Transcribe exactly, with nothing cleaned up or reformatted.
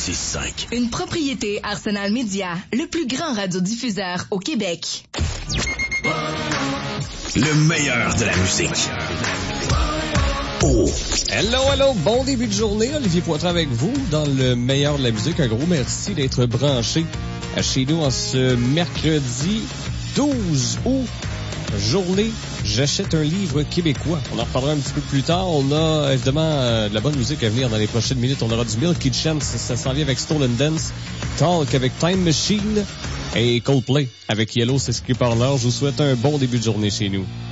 six cinq. Une propriété Arsenal Média, le plus grand radiodiffuseur au Québec. Le meilleur de la musique. Oh. Hello, hello, bon début de journée. Olivier Poitras avec vous dans le meilleur de la musique. Un gros merci d'être branché chez nous en ce mercredi douze août. Journée, j'achète un livre québécois. On en reparlera un petit peu plus tard. On a évidemment euh, de la bonne musique à venir dans les prochaines minutes. On aura du Milky Chance, ça, ça s'en vient avec Stolen Dance, Talk avec Time Machine et Coldplay avec Yellow, c'est ce qui est par l'heure. Je vous souhaite un bon début de journée chez nous.